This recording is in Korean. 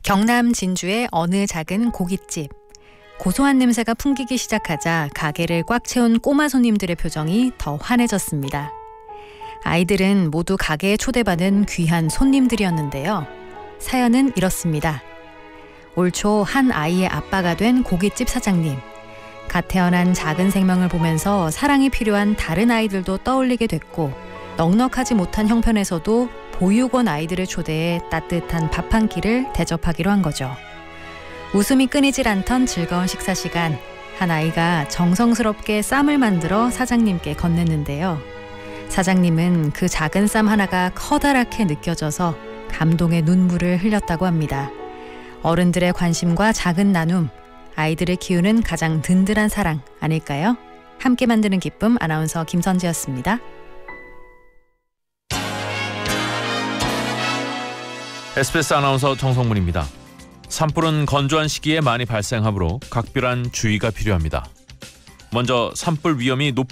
경남 진주의 어느 작은 고깃집. 고소한 냄새가 풍기기 시작하자 가게를 꽉 채운 꼬마 손님들의 표정이 더 환해졌습니다. 아이들은 모두 가게에 초대받은 귀한 손님들이었는데요. 사연은 이렇습니다. 올 초 한 아이의 아빠가 된 고깃집 사장님. 갓 태어난 작은 생명을 보면서 사랑이 필요한 다른 아이들도 떠올리게 됐고, 넉넉하지 못한 형편에서도 보육원 아이들을 초대해 따뜻한 밥 한 끼를 대접하기로 한 거죠. 웃음이 끊이질 않던 즐거운 식사 시간, 한 아이가 정성스럽게 쌈을 만들어 사장님께 건넸는데요. 사장님은 그 작은 쌈 하나가 커다랗게 느껴져서 감동의 눈물을 흘렸다고 합니다. 어른들의 관심과 작은 나눔, 아이들을 키우는 가장 든든한 사랑 아닐까요? 함께 만드는 기쁨, 아나운서 김선지였습니다. SBS 아나운서 정성문입니다. 산불은 건조한 시기에 많이 발생하므로 각별한 주의가 필요합니다. 먼저 산불 위험이 높은